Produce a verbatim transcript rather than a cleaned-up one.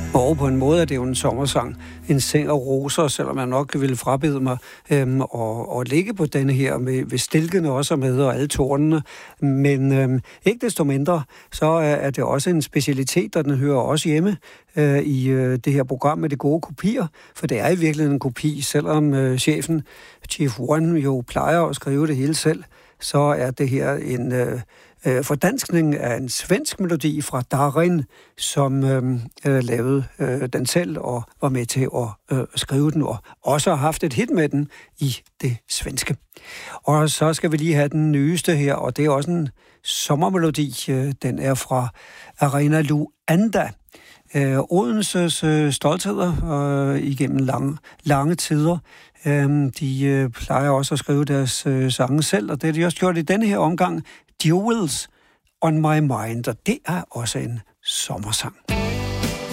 Og på en måde er det jo en sommersang, en seng af roser, selvom jeg nok ville frabede mig øhm, og, og ligge på denne her, med, med stilkene også med, og alle tornene. Men øhm, ikke desto mindre, så er, er det også en specialitet, og den hører også hjemme øh, i øh, det her program med de gode kopier, for det er i virkeligheden en kopi, selvom øh, chefen, Chief Warren, jo plejer at skrive det hele selv, så er det her en øh, øh, fordanskning af en svensk melodi fra Darin, som øh, øh, lavede øh, den selv og var med til at øh, skrive den, og også har haft et hit med den i det svenske. Og så skal vi lige have den nyeste her, og det er også en sommermelodi. Den er fra Arena Luanda. Øh, Odenses øh, stoltheder øh, igennem lange, lange tider. Øh, de øh, plejer også at skrive deres øh, sange selv, og det har de også gjort i denne her omgang. Jewels on My Mind, og det er også en sommersang.